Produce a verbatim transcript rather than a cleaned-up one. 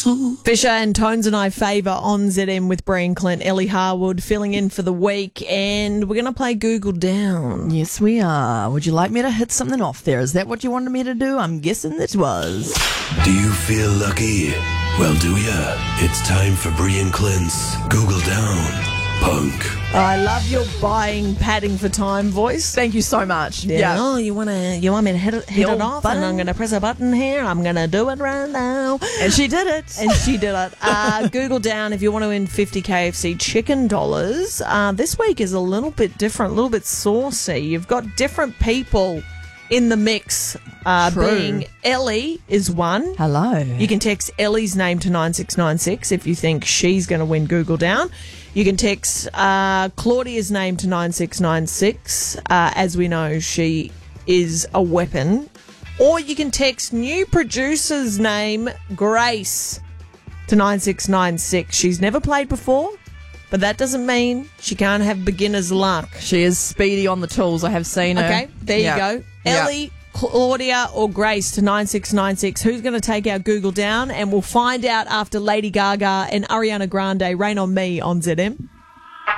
Fisher and Tones and I favour on Z M with Brian Clint, Ellie Harwood filling in for the week, and we're going to play Google Down. Yes, we are. Would you like me to hit something off there? Is that what you wanted me to do? I'm guessing it was. Do you feel lucky? Well, do ya? It's time for Brian Clint's Google Down, punk. I love your buying padding for time voice. Thank you so much. Yeah. Yeah. Oh, you want to? You want me to hit it, hit The it old off? button. And I'm going to press a button here. I'm going to do it right now. And she did it. And she did it. Uh, Google Down if you want to win fifty K F C chicken dollars. Uh, this week is a little bit different, a little bit saucy. You've got different people in the mix. Uh, True. being Ellie is one. Hello. You can text Ellie's name to nine six nine six if you think she's going to win Google Down. You can text uh, Claudia's name to nine six nine six. Uh, as we know, she is a weapon. Or you can text new producer's name, Grace, to nine six nine six. She's never played before, but that doesn't mean she can't have beginner's luck. She is speedy on the tools. I have seen her. Okay, there Yeah. you go. Yeah. Ellie, Claudia or Grace to nine six nine six. Who's going to take our Google Down? And we'll find out after Lady Gaga and Ariana Grande Rain on Me on Z M.